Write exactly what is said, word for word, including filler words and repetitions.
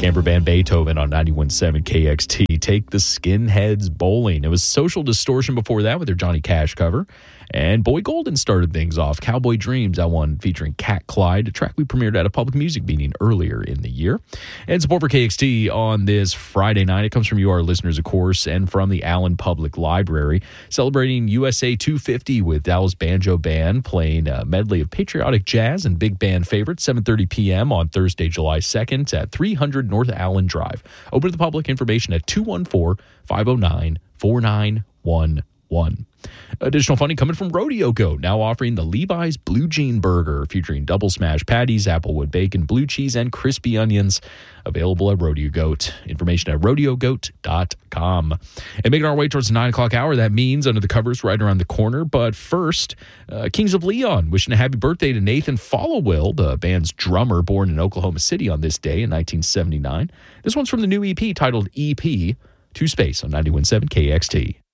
Camper Band Beethoven on ninety-one point seven K X T. Take the Skinheads Bowling. It was Social Distortion before that with their Johnny Cash cover. And Boy Golden started things off. Cowboy Dreams, that one featuring Cat Clyde, a track we premiered at a public music meeting earlier in the year. And support for K X T on this Friday night. It comes from you, our listeners, of course, and from the Allen Public Library, celebrating U S A two fifty with Dallas Banjo Band, playing a medley of patriotic jazz and big band favorites, seven thirty p.m. on Thursday, July second at three hundred North Allen Drive. Open to the public. Information at two one four, five oh nine, four nine one one. Additional funding coming from Rodeo Goat, now offering the Levi's Blue Jean Burger, featuring double smash patties, applewood bacon, blue cheese, and crispy onions. Available at Rodeo Goat. Information at rodeo goat dot com. And making our way towards the nine o'clock hour, that means Under the Covers right around the corner. But first, uh, Kings of Leon wishing a happy birthday to Nathan Followill, the band's drummer, born in Oklahoma City on this day in nineteen seventy-nine. This one's from the new E P titled E P, to Space on ninety-one point seven K X T.